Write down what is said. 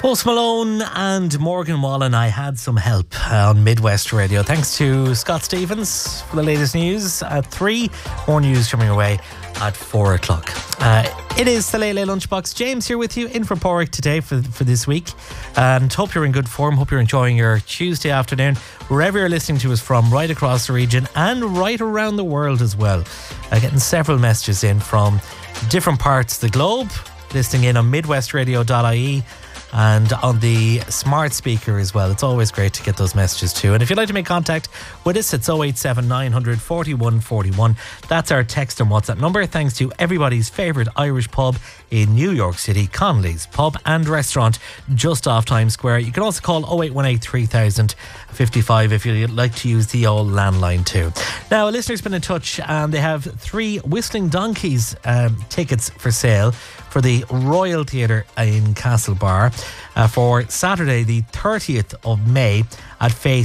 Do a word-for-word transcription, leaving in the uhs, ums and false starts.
Post Malone and Morgan Wallen. I had some help on Midwest Radio. Thanks to Scott Stevens for the latest news at three. More news coming away at four o'clock. Uh, it is the Late Late Lunchbox. James here with you in for Porrick today for, for this week. And hope you're in good form. Hope you're enjoying your Tuesday afternoon, wherever you're listening to us from, right across the region and right around the world as well. Uh, getting several messages in from different parts of the globe, listening in on midwest radio dot I E and on the smart speaker as well. It's always great to get those messages too. And if you'd like to make contact with us, it's oh eight seven nine hundred forty-one forty-one. That's our text and WhatsApp number. Thanks to everybody's favourite Irish pub in New York City, Connolly's Pub and Restaurant, just off Times Square. You can also call oh eight one eight three thousand fifty-five if you'd like to use the old landline too. Now, a listener's been in touch and they have three Whistling Donkeys um, tickets for sale for the Royal Theatre in Castlebar uh, for Saturday the thirtieth of May at Face